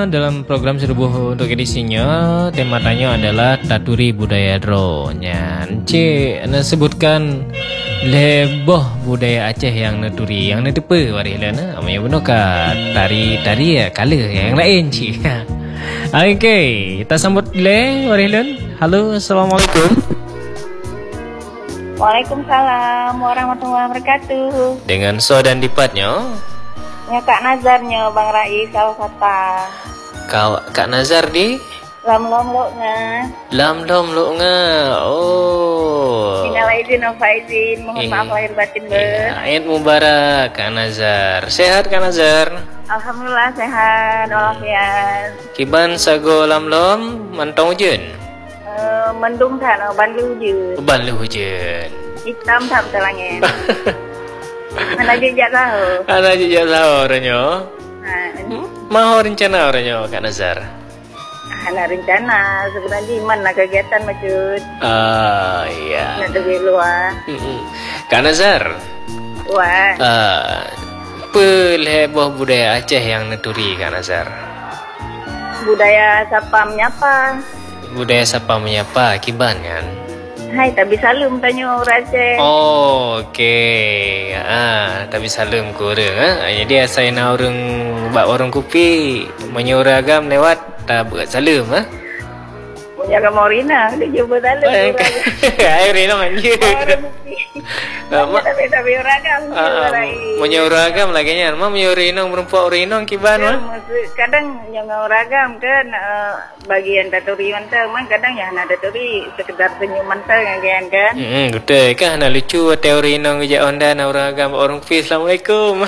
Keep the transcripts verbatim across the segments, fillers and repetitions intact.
dalam program Serbuh untuk edisinya, tema tanya adalah taturi budaya dro. Nyan, cik nak sebutkan leboh budaya Aceh yang naturi, yang netepe warilan ah. Amanya benar ka tari-tari ya kala yang lain cik. Okey, kita sambut le warilan. Halo, assalamualaikum. Waalaikumsalam warahmatullahi wabarakatuh. Dengan so dan dipatnya. Ya Kak Nazarnya Bang Rais Al-Fatah. Kau Kak Nazar di Lam Lom Loknya. Lam Lom Loknya. Oh. Minal aidin wal faizin. Mohon Eh. maaf lahir batin ber. Ya, Eid Mubarak Kak Nazar. Sehat Kak Nazar? Alhamdulillah sehat walafiat. Kiban sago lam lom mantong hujan. Uh, mendung than ở ban lưu dư. Ban lu hujan. Hitam thẳm terangin. Mana jejak tahu. Ada jejak sahur orangnya. Nah, Mau rencana orangnya Kak Nazar. ada rencana sebenarnya mana kegiatan maksud. Ah iya. Nak pergi luar. Mm-mm. Kak Nazar. Wah. Ah, peleboh budaya Aceh yang neturi Kak Nazar. Budaya sapa menyapa. Budaya sapa menyapa kiban kan. Hai, tapi salam tanya orang Aceh. Oh, okey. Ah, tapi salam ke orang ah. Jadi saya nak orang buat orang kopi menyuragam lewat tak buat salam ah. Punya Morina, dia jumpa salam orang. Air Rino anjir. Mak tapi tapi orang kan. Menyuragam lagi nya. Mak menyurinong perempuan urinong kiban mah. Kadang yang ragam kan uh, bagian taturi mantau, man kadang ya nak taturi sekedar senyum mantau kan kan. Hmm, betul kan nak lucu teori nong gejak onda nak uragam orang fi. Assalamualaikum.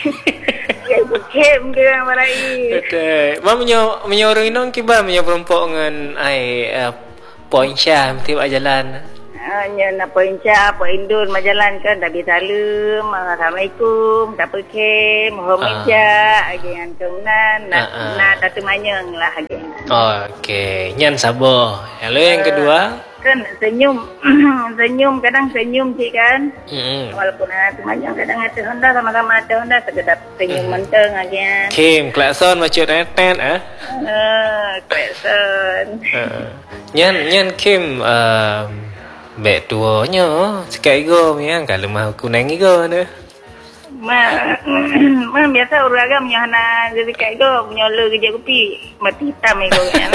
Ya bukem dia marai. Betul. Mak menyo menyurinong kiban menyo perempuan dengan ai uh, poin syah mesti buat jalan. Hanya nak poinca, poindun majalan kan dah salam, assalamualaikum, tak pakai, mohon meja, agian kemunan, nak nak tatu manyang lah agian. Okey, nyan sabar. Lalu yang kedua, kan senyum, senyum kadang senyum sih kan. hmm. Walaupun ada manyang kadang ada Honda sama-sama ada Honda sekedar senyum menteng agian. Kim, klakson macam neten ah. Eh, klakson. Uh, nyan nyan Kim uh, Bek tuanya sekai go yang kalau mah aku nangi go ne. Ma, ma biasa orang agam punya hana jadi kayak go punya le kerja kopi mati hitam ego kan.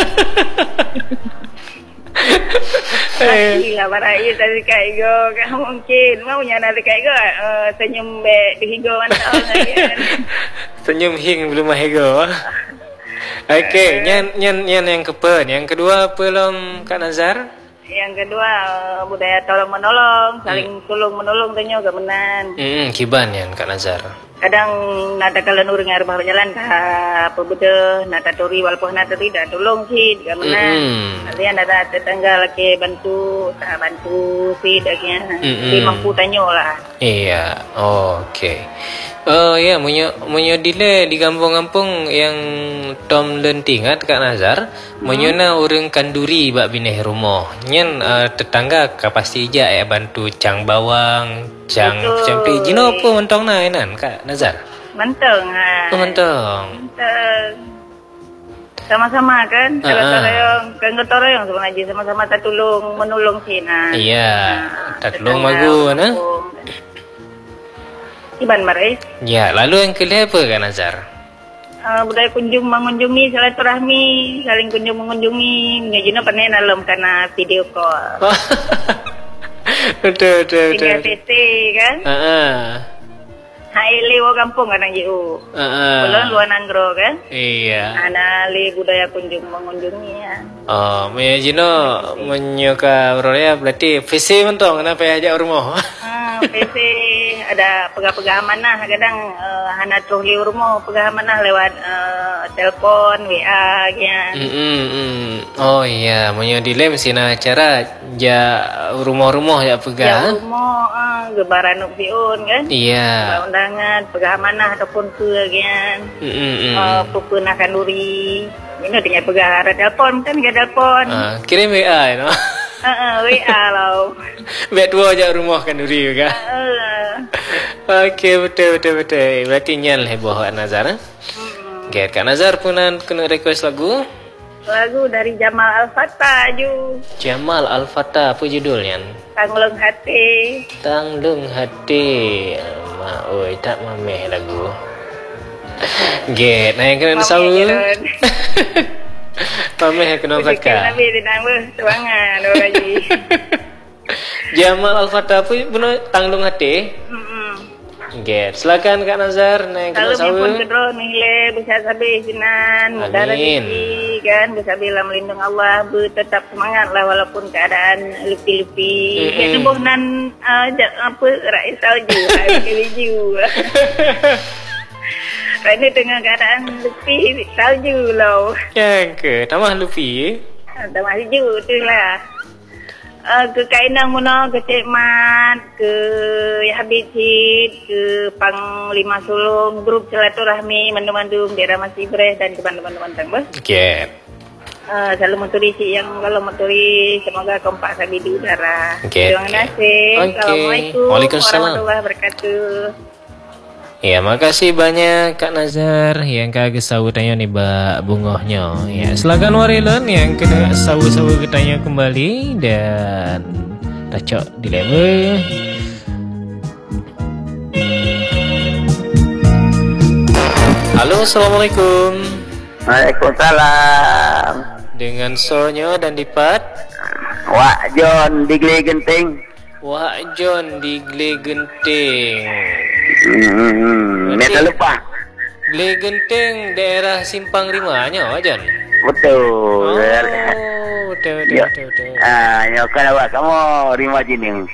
Mati lah barai tadi kayak go kan mungkin ma punya hana kayak go senyum bek di higo mantau kan. Senyum hing belum mah ego. Okey, nyan nyan nyan yang kepen, yang kedua apa lom Kak Nazar? Yang kedua budaya tolong menolong, saling hmm. tolong menolong tanya kemenan. Hmm, kiban yan Kak Nazar. Kadang nada kala nurung arep jalan ka apa beda nada tori walaupun nada tidak tolong sih kemenan. Hmm. Artinya nada tetangga lagi bantu, tak bantu sih daknya. Hmm. Si mampu tanya lah. Iya, oh, okey. Oh ya, munyo munyo dile di kampung-kampung yang Tom lentingat Kak Nazar, hmm. munyo na orang kanduri bak bineh rumah. Nyen uh, tetangga ka pasti ija ya bantu cang bawang, cang macam pi. Jino apa mentong na enan Kak Nazar? Mentong ha. Oh, mentong. Mentong. Sama-sama kan, uh-huh. kalau toroyong, kan toroyong sebenarnya sama-sama tak tolong menolong sih nah. Iya, tak tolong magu na. Iban Marais. Ya, lalu yang kedua apa Kak Nazar? Uh, budaya kunjung mengunjungi, silaturahmi, saling kunjung mengunjungi, menyajina pernah dalam karena video call. Betul, betul, betul. Tiga P T kan? Heeh. Hai lewa kampung kadang J U. Heeh. Belum luar nanggro kan? Iya. Ana le budaya kunjung mengunjungi ya. Oh, menyajina menyuka beroleh berarti P C mentong kenapa ajak rumah? Hmm, P C ada pegah-pegah amanah kadang uh, hana troh li rumah pegah amanah lewat uh, telefon W A gitu. Mm -mm. Oh iya, menyo dile mesti na acara ja rumah-rumah ya pegah. Ya rumah uh, gebaran upiun kan? Iya. Undangan pegah amanah ataupun ke kan. Mm -mm. Uh, pupuna kanduri. Ini dengan pegah ada telefon kan enggak telefon. Ah, kirim W A you know. Heeh, W A lah. Bet dua ajak rumah kanduri juga. Heeh. Okey, betul betul betul. Berarti nyal heboh Kak Nazar. Eh? Get Kak Nazar pun kena request lagu. Lagu dari Jamal Al-Fatah ju. Jamal Al-Fatah, apa judulnya? Tanglung Hati. Tanglung Hati. Mak oi tak mameh lagu. Get, nah yang kena sawu. Mameh kena pakai. Kita Nabi dinang ber, semangat dua lagi. Jamal Al-Fatah apa benar Tanglung Hati? Hmm. Get, silakan Kak Nazar naik kena sawu. Kalau pun kedro nilai besar sabi sinan, mudah rezeki kan, bersabilah melindung Allah, bertetap semangat lah walaupun keadaan lepi-lepi. Mm-hmm. Kita bohnan uh, apa rakyat salju, rakyat biju. Kerana dengan keadaan lepi salju lah. Yang ke tambah lepi? Tambah salju tu lah. Uh, ke Kainang Muna, ke Cik Mat, ke Habib Hid, ke Panglima Sulung, grup silaturahmi Mandum-Mandum, daerah Masih Breh dan ke Bandung-Bandung Tang. Okay. Uh, selalu menturi cik yang kalau menturi semoga kompak sabi di udara. Okay. Terima kasih. Okay. Assalamualaikum warahmatullahi wabarakatuh. Ya, makasih banyak Kak Nazar yang kagak sawu tanya ni ba bungohnya. Ya, silakan warilon yang kena sawu-sawu ketanya kembali dan tacok di level. Halo, assalamualaikum. Waalaikumsalam. Dengan sornya dan dipat. Wak John di Gele Genting. Wak John di Gele Genting. Hmm, ni tak lupa. Gele Genting daerah Simpang Rimanya, Wak John. Betul. Oh, betul betul ya. betul. betul. Ah, ya kan awak kamu Rima Jining.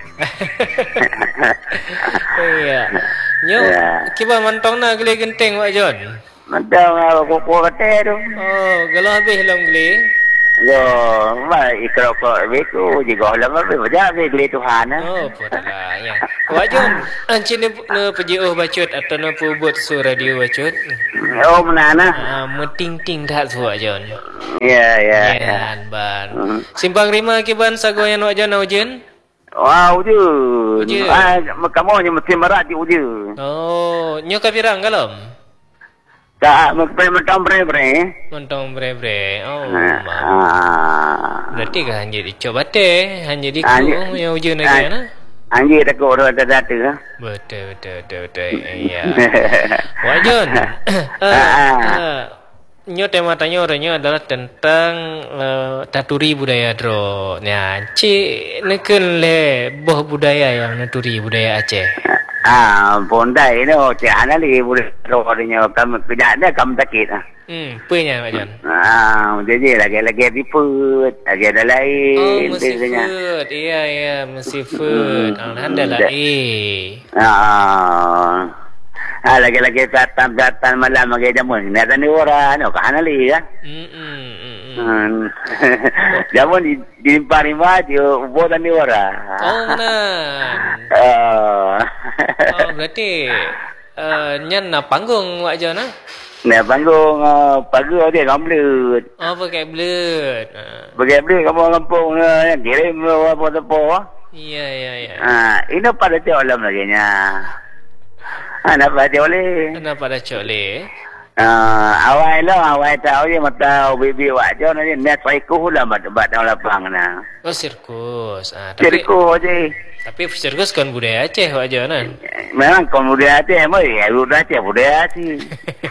Iya. Nyo, Ya. kiba mantong na Gele Genting, Wak John. Mantap awak koko kata tu. Oh, galau habis lam Gele. Yo, mai ikrok kok beku juga lam apa baca be Gele Tuhan. Oh, putera ya. Wak John, ancin ne P J O bacut atau ne pubut su radio bacut. Oh, mana? Ah, meting-ting dak su Wak John. Ya, ya, ya. Ya, ban. Simpang Rima kiban sagoyan Wak John Aujen. Wah, ujung. Ah, kamu ni mesti merat di ujung. Oh, nyo kapirang galom. Tak, mesti mentang bre-bre. Mentong bre-bre. Oh, Ah. ma. Berarti kan hanya dicoba teh, hanya di Ah, ku yang ujung lagi na. Anjir tak kau ada data. Betul betul betul betul. Iya. Wak John. Ah, ah. Uh, Nyo tema tanya orangnya adalah tentang uh, taturi budaya dro. Ya, cik neken le boh budaya yang naturi budaya Aceh. Ah, pondai ni oh cakap lagi boleh rohnya kamu kerja kamu sakit ah. Hmm, punya Pak John. Ah, jadi lagi-lagi ribut, lagi ada Oh, lain. mesti food. Iya, iya, mesti food. Alhamdulillah. Eh. Ah. Ah, lagi-lagi datang-datang malam lagi jamun. Ni ada ni orang, oh kan lagi kan. Hmm, hmm, hmm. Jamun di di Parima dia ubah dan ni orang. Oh, benar. Ah. Oh, berarti uh, nyan na panggung Wak John ah? Nah, panggung uh, pagi dia gambar. Oh, pakai blood. Uh. Pakai blood kamu kampung uh, kirim apa-apa. Iya, iya, iya. Ah, ini pada alam lagi nya. Ah, nak baca boleh. Kenapa dah cole? Ah, awal lah, awal tahu je mata bibi Wak John ni net saiku lah bat bat dalam lapang na. Oh, sirkus. Ah, tapi Sirkus je. tapi sirkus kan budaya Aceh Wak John kan? Memang kau budaya Aceh, mai ya budaya Aceh budaya Aceh.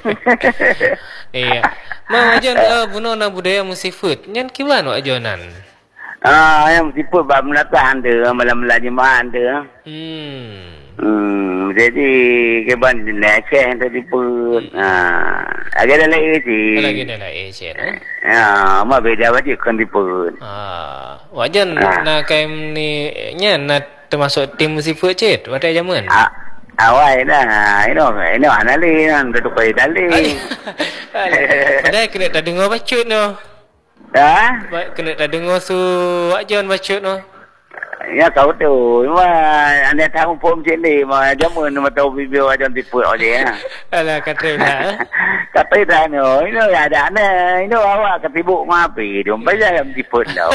Iya. Mau Wak John uh, buno na budaya musifut. Nyan kiban Wak Johnan? Ah, yang siput bab menatahan tu, malam-malam jemaah tu. Hmm. Hmm, jadi keban Aceh tadi pun. Ah, agak ada lagi sih. Lagi dah lah Aceh no. Ya, mak beda baca kan dipun. Ah, Wak John Ah. na kaim ni nya na termasuk tim musifut cit. Watai jaman. Ah, awal dah. Ini ini mana lagi kan duduk pada tali. Padahal kena tak dengar bacut no. Dah? Ba- Kena tak dengar su Wak John bacut no. Ya kau tu. Mah anda tahu pun macam ni. Mah jamun mah tahu bibi wajan tipu aja. Alah kata lah. Kata dah no. Ini ada ana. Ini awak ketibuk ngapi. Dia bayar yang tipu dah.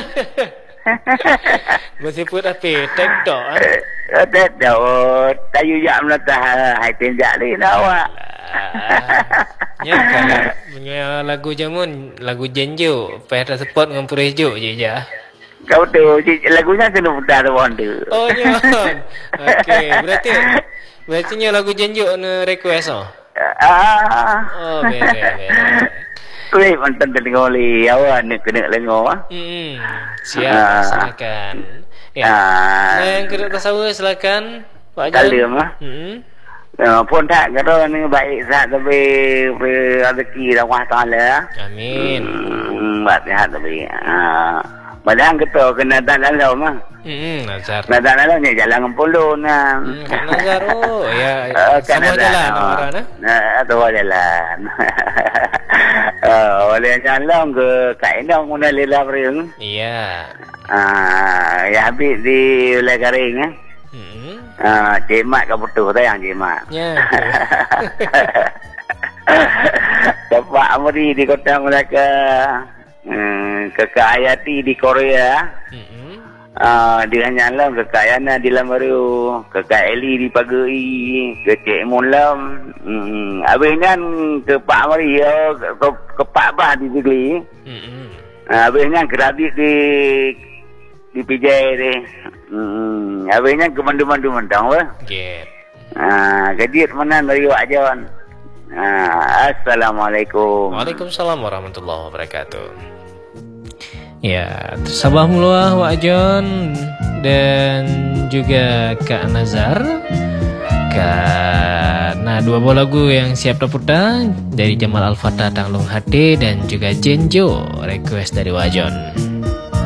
Musifut api tek tok. Eh, tak dah. Tayu jak melata hai tinjak ni awak. Ya kalau punya lagu jamun, lagu Jenjo, payah support dengan Purejo je je. Kau tu lagunya kena putar tu. Oh ya. Okey, berarti berarti nya lagu Jenjo ne request oh. Ah. Oh, bere bere. Weh, mantan dengar oleh awak ni kena lengo ah. Hmm. Siap, silakan. Ya. Nah, yang kedua tasawa silakan Pak Jan. Dalam ah. Hmm. Uh, pun tak kata ni baik saat tapi rezeki Allah Taala. Amin. Hmm, buat sihat tapi. Ah. Padahal kita kena tak dalam ah. Hmm, Nazar. Nak tak dalam ni jalan Ngempulu nah. Hmm, kan Nazar oh ya. Uh, kan sama jalan orang nah. Nah, tu jalan. Oh, oleh jalan ke kainang muna lila bering. Iya. Ah, ya habis di wilayah garing eh. Hmm. Ah, cemat ke betul tayang cemat. Ya. Dapat amri di kota Melaka. Hmm, kekayaan di Korea. Hmm. Ah, di Hanyalam kekayaan di Lamaru, kekayaan di Pagui, ke Cik Mulam. Hmm, habisnya ke Pak Amri ya, ke, ke Pak Bah di Bigli. Hmm. Ah, habisnya kredit di di P J deh. Hmm, habisnya ke mandu-mandu mentang weh. Get. Ah, gajian mana dari Wak Jon. Ah, Assalamualaikum. Waalaikumsalam warahmatullahi wabarakatuh. Ya, tersabah mula Wak Jon dan juga Kak Nazar. Kak, nah dua buah lagu yang siap terputar dari Jamal Al-Fatah Tanglung Hati dan juga Jenjo request dari Wak Jon.